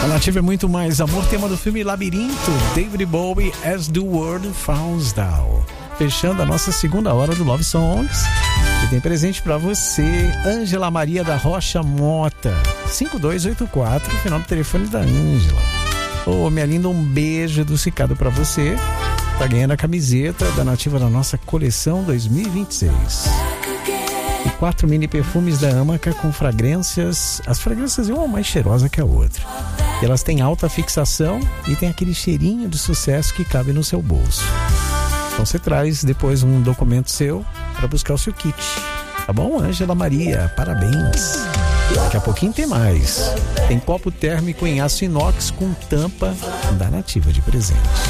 A Nativa é muito mais amor, tema do filme Labirinto, David Bowie, As the World Falls Down. Fechando a nossa segunda hora do Love Songs. E tem presente pra você, Ângela Maria da Rocha Mota, 5284, final do telefone da Ângela. Ô, minha linda, um beijo adocicado pra você. Tá ganhando a camiseta da Nativa da nossa coleção 2026. E 4 mini perfumes da Amaca com fragrâncias. As fragrâncias uma mais cheirosa que a outra. E elas têm alta fixação e tem aquele cheirinho de sucesso que cabe no seu bolso. Então você traz depois um documento seu para buscar o seu kit. Tá bom, Ângela Maria? Parabéns. Daqui a pouquinho tem mais. Tem copo térmico em aço inox com tampa da Nativa de presente.